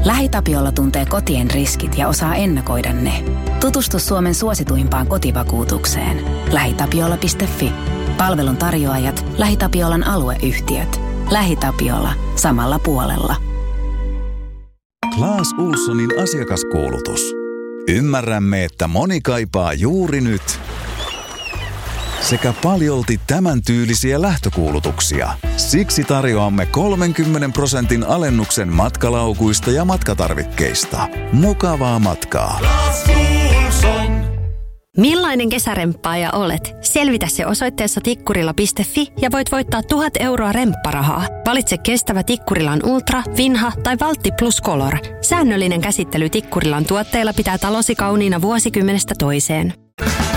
LähiTapiola tuntee kotien riskit ja osaa ennakoida ne. Tutustu Suomen suosituimpaan kotivakuutukseen. LähiTapiola.fi. Palvelun tarjoajat, LähiTapiolan alueyhtiöt. LähiTapiola. Samalla puolella. Clas Ohlsonin asiakaskuulutus. Ymmärrämme, että moni kaipaa juuri nyt sekä paljolti tämän tyylisiä lähtökuulutuksia. Siksi tarjoamme 30% alennuksen matkalaukuista ja matkatarvikkeista. Mukavaa matkaa! Millainen kesäremppaaja olet? Selvitä se osoitteessa tikkurila.fi ja voit voittaa 1 000 euroa rempparahaa. Valitse kestävä Tikkurilan Ultra, Vinha tai Valtti Plus Color. Säännöllinen käsittely Tikkurilan tuotteilla pitää talosi kauniina vuosikymmenestä toiseen.